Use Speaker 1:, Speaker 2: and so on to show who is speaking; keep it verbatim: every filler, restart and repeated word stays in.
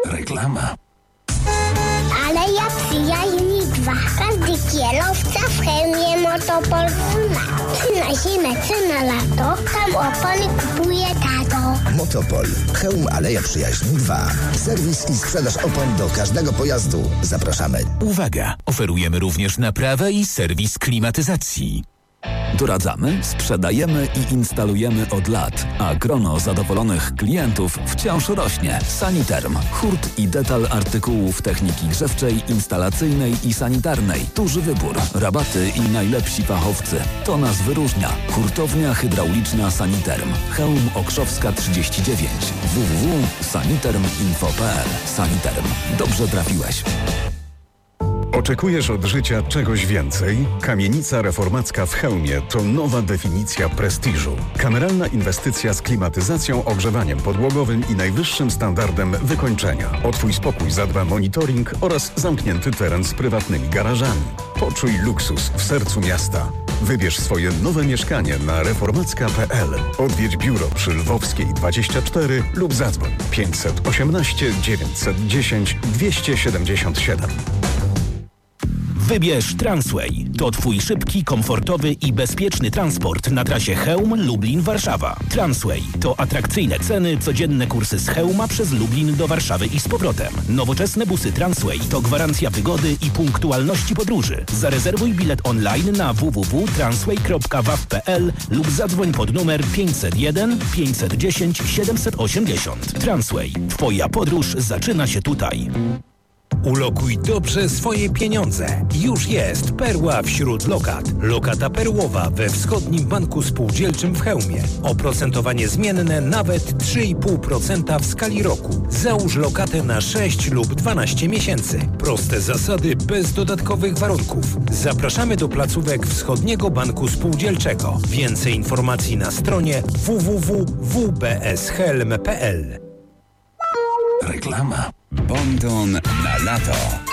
Speaker 1: Reklama.
Speaker 2: Aleja Przyjaźni dwa. Każdy kierowca w hełmie Motopol zna. Czy na zimę, czy na lato, tam opony kupuje tato.
Speaker 3: Motopol. Hełm Aleja Przyjaźni dwa. Serwis i sprzedaż opon do każdego pojazdu. Zapraszamy.
Speaker 4: Uwaga! Oferujemy również naprawę i serwis klimatyzacji. Doradzamy, sprzedajemy i instalujemy od lat, a grono zadowolonych klientów wciąż rośnie. Saniterm. Hurt i detal artykułów techniki grzewczej, instalacyjnej i sanitarnej. Duży wybór, rabaty i najlepsi fachowcy. To nas wyróżnia. Hurtownia hydrauliczna Saniterm. Chełm Okrzowska trzydzieści dziewięć. w w w kropka saniterm kropka info kropka p l. Saniterm. Dobrze trafiłeś.
Speaker 5: Oczekujesz od życia czegoś więcej? Kamienica reformacka w Chełmie to nowa definicja prestiżu. Kameralna inwestycja z klimatyzacją, ogrzewaniem podłogowym i najwyższym standardem wykończenia. O Twój spokój zadba monitoring oraz zamknięty teren z prywatnymi garażami. Poczuj luksus w sercu miasta. Wybierz swoje nowe mieszkanie na reformacka kropka p l. Odwiedź biuro przy Lwowskiej dwadzieścia cztery lub zadzwoń pięćset osiemnaście dziewięćset dziesięć dwieście siedemdziesiąt siedem.
Speaker 6: Wybierz Transway. To Twój szybki, komfortowy i bezpieczny transport na trasie Chełm-Lublin-Warszawa. Transway to atrakcyjne ceny, codzienne kursy z Chełma przez Lublin do Warszawy i z powrotem. Nowoczesne busy Transway to gwarancja wygody i punktualności podróży. Zarezerwuj bilet online na w w w kropka transway kropka w a w kropka p l lub zadzwoń pod numer pięćset jeden pięćset dziesięć siedemset osiemdziesiąt. Transway. Twoja podróż zaczyna się tutaj.
Speaker 7: Ulokuj dobrze swoje pieniądze. Już jest perła wśród lokat. Lokata perłowa we Wschodnim Banku Spółdzielczym w Chełmie. Oprocentowanie zmienne nawet trzy i pół procent w skali roku. Załóż lokatę na sześć lub dwanaście miesięcy. Proste zasady bez dodatkowych warunków. Zapraszamy do placówek Wschodniego Banku Spółdzielczego. Więcej informacji na stronie w w w kropka w b s helm kropka p l.
Speaker 1: Reklama.
Speaker 8: Bonton na lato.